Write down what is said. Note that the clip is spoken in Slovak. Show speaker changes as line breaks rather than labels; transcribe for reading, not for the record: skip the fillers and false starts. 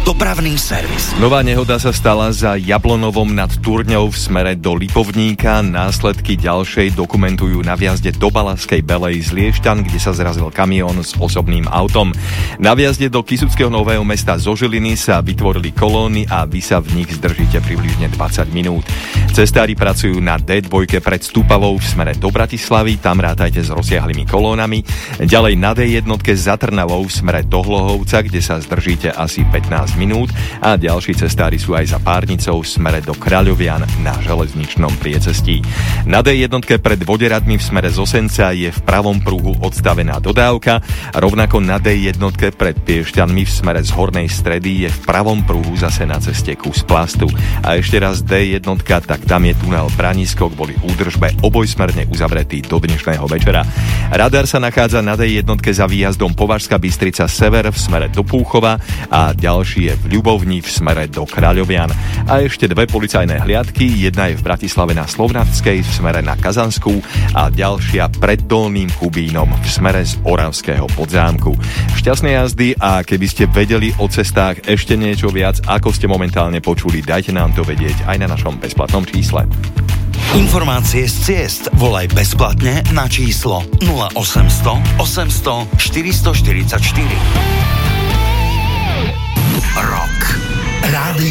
Dopravný servis.
Nová nehoda sa stala za Jablonovom nad Turňou v smere do Lipovníka. Následky ďalšej dokumentujú na vjazde do Balaskej Belej z Liešťan, kde sa zrazil kamión s osobným autom. Na vjazde do Kysuckého Nového Mesta zo Žiliny sa vytvorili kolóny a vy sa v nich zdržíte približne 20 minút. Cestári pracujú na D2 pred Stupavou v smere do Bratislavy, tam rátajte s rozsiahlymi kolónami. Ďalej na D1 za Trnavou v smere do Hlohovca, kde sa zdržíte asi 15 minút a ďalší cestári sú aj za Párnicou v smere do Kráľovian na železničnom priecestí. Na D1 pred Voderadmi v smere z Osenca je v pravom pruhu odstavená dodávka, rovnako na D1 pred Piešťanmi v smere z Hornej Stredy je v pravom pruhu zase na ceste kus plastu. A ešte raz D1, tak tam je tunel Branisko kvôli údržbe obojsmerne uzavretý do dnešného večera. Radar sa nachádza na D1 za výjazdom Považská Bystrica sever v smere do Púchova a ďalší je v Ľubovni v smere do Kráľovian. A ešte dve policajné hliadky, jedna je v Bratislave na Slovnaftskej v smere na Kazanskú a ďalšia pred Dolným Kubínom v smere z Oravského Podzámku. Šťastné jazdy a keby ste vedeli o cestách ešte niečo viac, ako ste momentálne počuli, dajte nám to vedieť aj na našom bezplatnom čísle.
Informácie z ciest volaj bezplatne na číslo 0800 800 444. Rock. Rádio